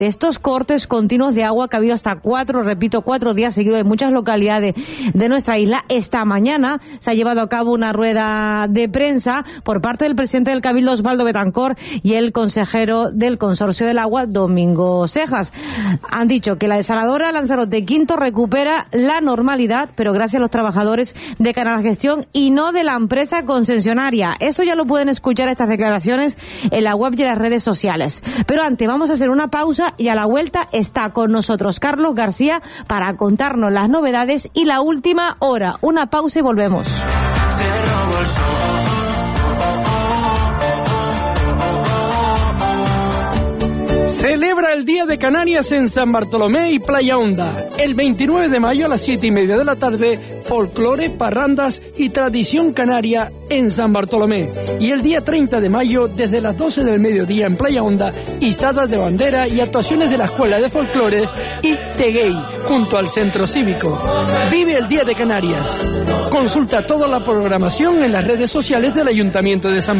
de estos cortes continuos de agua que ha habido hasta 4 días seguidos en muchas localidades de nuestra isla. Esta mañana se ha llevado a cabo una rueda de prensa por parte del presidente del Cabildo, Osvaldo Betancor, y el consejero del Consorcio del Agua, Domingo Cejas. Han dicho que la desaladora Lanzarote Quinto recupera la normalidad, pero gracias a los trabajadores de Canal Gestión y no de la empresa concesionaria. Eso ya lo pueden escuchar, estas declaraciones, en la web y en las redes sociales. Pero antes vamos a hacer una pausa y a la vuelta está con nosotros Carlos García para contarnos las novedades y la última hora. Una pausa y volvemos. Celebra el Día de Canarias en San Bartolomé y Playa Honda. El 29 de mayo a las 7:30 de la tarde, folclore, parrandas y tradición canaria en San Bartolomé. Y el día 30 de mayo, desde las 12 del mediodía en Playa Honda, izadas de bandera y actuaciones de la Escuela de Folclore y Teguey, junto al Centro Cívico. Vive el Día de Canarias. Consulta toda la programación en las redes sociales del Ayuntamiento de San